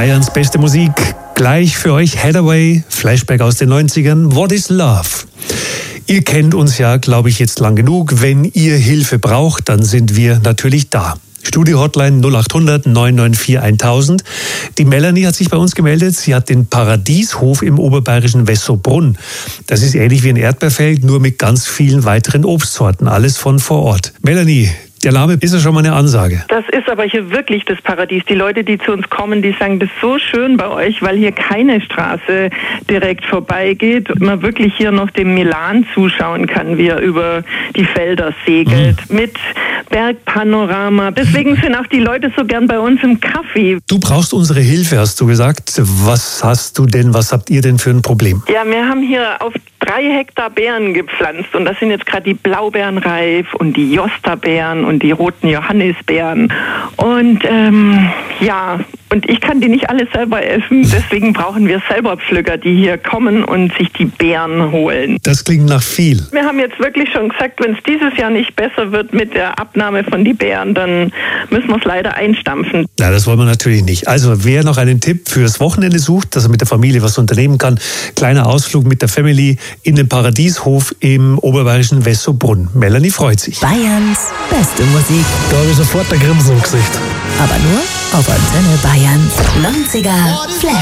Bayerns beste Musik. Gleich für euch Hathaway, Flashback aus den 90ern, What is Love? Ihr kennt uns ja, glaube ich, jetzt lang genug. Wenn ihr Hilfe braucht, dann sind wir natürlich da. Studio-Hotline 0800 994 1000. Die Melanie hat sich bei uns gemeldet. Sie hat den Paradieshof im oberbayerischen Wessobrunn. Das ist ähnlich wie ein Erdbeerfeld, nur mit ganz vielen weiteren Obstsorten. Alles von vor Ort. Melanie, der Name ist ja schon mal eine Ansage. Das ist aber hier wirklich das Paradies. Die Leute, die zu uns kommen, die sagen, das ist so schön bei euch, weil hier keine Straße direkt vorbeigeht. Man wirklich hier noch dem Milan zuschauen kann, wie er über die Felder segelt. Mit Bergpanorama. Deswegen sind auch die Leute so gern bei uns im Kaffee. Du brauchst unsere Hilfe, hast du gesagt. Was habt ihr denn für ein Problem? Ja, wir haben hier auf 3 Hektar Beeren gepflanzt und da sind jetzt gerade die Blaubeeren reif und die Josterbeeren und die roten Johannisbeeren. Und und ich kann die nicht alle selber essen, deswegen brauchen wir selber Pflücker, die hier kommen und sich die Beeren holen. Das klingt nach viel. Wir haben jetzt wirklich schon gesagt, wenn es dieses Jahr nicht besser wird mit der Abnahme von die Beeren, dann müssen wir es leider einstampfen. Na, das wollen wir natürlich nicht. Also wer noch einen Tipp fürs Wochenende sucht, dass er mit der Familie was unternehmen kann, kleiner Ausflug mit der Family in den Paradieshof im oberbayerischen Wessobrunn. Melanie freut sich. Bayerns beste Musik. Da habe ich sofort der Grinsen im Gesicht. Aber nur auf Antenne Bayerns 90er Flash.